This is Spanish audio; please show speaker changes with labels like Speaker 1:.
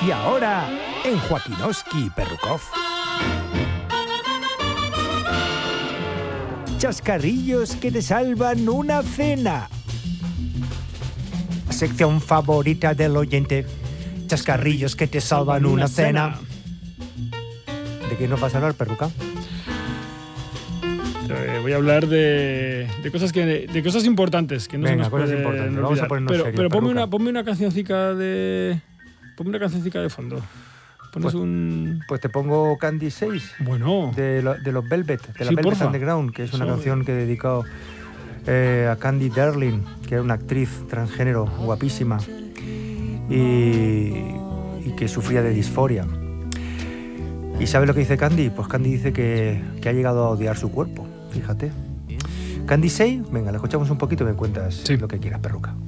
Speaker 1: Y ahora, en Joaquinowski Perrukov. Chascarrillos que te salvan una cena. Sección favorita del oyente. Chascarrillos que te salvan una cena. ¿De qué nos vas a hablar, Perruca?
Speaker 2: Voy a hablar de cosas importantes que no
Speaker 1: Venga,
Speaker 2: se nos
Speaker 1: cosas
Speaker 2: pueden
Speaker 1: importantes.
Speaker 2: olvidar.
Speaker 1: Vamos a ponernos serios,
Speaker 2: pero ponme
Speaker 1: Perruca.
Speaker 2: una cancioncica de fondo. Pones
Speaker 1: Pues te pongo Candy 6
Speaker 2: Bueno,
Speaker 1: de los Velvet, de la
Speaker 2: Sí,
Speaker 1: Velvet
Speaker 2: porfa.
Speaker 1: Underground, que es una
Speaker 2: Eso.
Speaker 1: canción que he dedicado a Candy Darling, que era una actriz transgénero guapísima y que sufría de disforia. ¿Y sabes lo que dice Candy? Pues Candy dice que ha llegado a odiar su cuerpo, fíjate. Candy 6, venga, le escuchamos un poquito y me cuentas
Speaker 2: Sí.
Speaker 1: lo que quieras, Perruca.